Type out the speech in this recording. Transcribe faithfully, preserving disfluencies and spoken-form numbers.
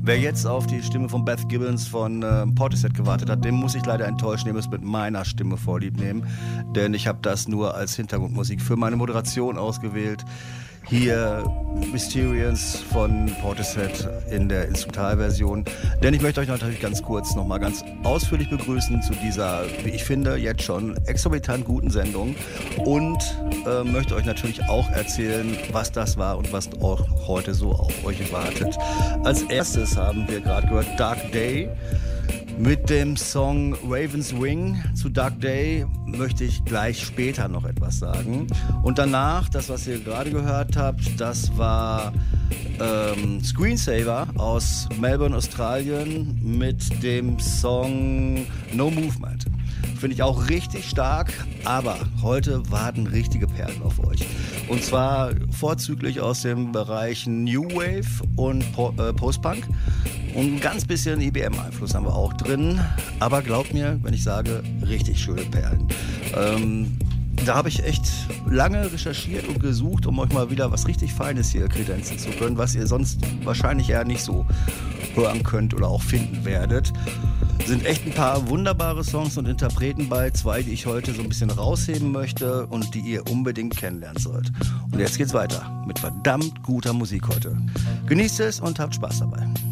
Wer jetzt auf die Stimme von Beth Gibbons von äh, Portishead gewartet hat, den muss ich leider enttäuschen, den muss mit meiner Stimme vorlieb nehmen, denn ich habe das nur als Hintergrundmusik für meine Moderation ausgewählt. Hier Mysterians von Portishead in der Instrumentalversion. Denn ich möchte euch natürlich ganz kurz nochmal ganz ausführlich begrüßen zu dieser, wie ich finde, jetzt schon exorbitant guten Sendung. Und äh, möchte euch natürlich auch erzählen, was das war und was auch heute so auf euch wartet. Als erstes haben wir gerade gehört Dark Day. Mit dem Song Raven's Wing zu Dark Day möchte ich gleich später noch etwas sagen. Und danach, das was ihr gerade gehört habt, das war ähm, Screensaver aus Melbourne, Australien mit dem Song No Movement. Finde ich auch richtig stark, aber heute warten richtige Perlen auf euch. Und zwar vorzüglich aus dem Bereich New Wave und po- äh, Post-Punk. Und ein ganz bisschen E B M-Einfluss haben wir auch drin. Aber glaubt mir, wenn ich sage, richtig schöne Perlen. Ähm, da habe ich echt lange recherchiert und gesucht, um euch mal wieder was richtig Feines hier kredenzen zu können, was ihr sonst wahrscheinlich eher nicht so hören könnt oder auch finden werdet. Sind echt ein paar wunderbare Songs und Interpreten bei, zwei, die ich heute so ein bisschen rausheben möchte und die ihr unbedingt kennenlernen sollt. Und jetzt geht's weiter mit verdammt guter Musik heute. Genießt es und habt Spaß dabei.